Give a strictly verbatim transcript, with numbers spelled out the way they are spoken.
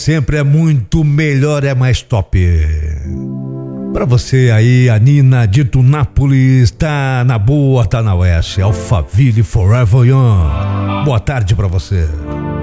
Sempre é muito melhor, é mais top. Pra você aí, a Nina de Tunápolis, tá na boa, tá na oeste. Alphaville Forever Young. Boa tarde pra você.